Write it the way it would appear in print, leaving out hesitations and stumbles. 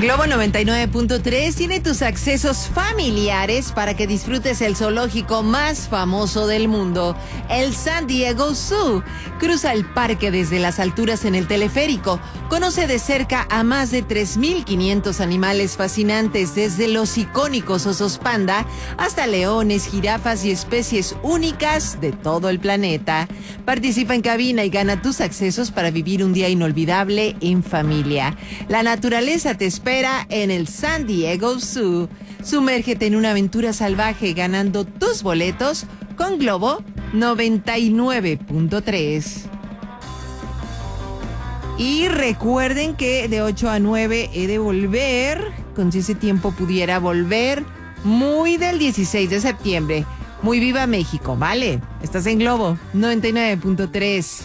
Globo 99.3 tiene tus accesos familiares para que disfrutes el zoológico más famoso del mundo, el San Diego Zoo. Cruza el parque desde las alturas en el teleférico. Conoce de cerca a más de 3,500 animales fascinantes, desde los icónicos osos panda hasta leones, jirafas y especies únicas de todo el planeta. Participa en cabina y gana tus accesos para vivir un día inolvidable en familia. La naturaleza te espera en el San Diego Zoo. Sumérgete en una aventura salvaje ganando tus boletos con Globo 99.3. Y recuerden que de 8 a 9 he de volver, con si ese tiempo pudiera volver, muy del 16 de septiembre. Muy viva México, ¿vale? Estás en Globo 99.3.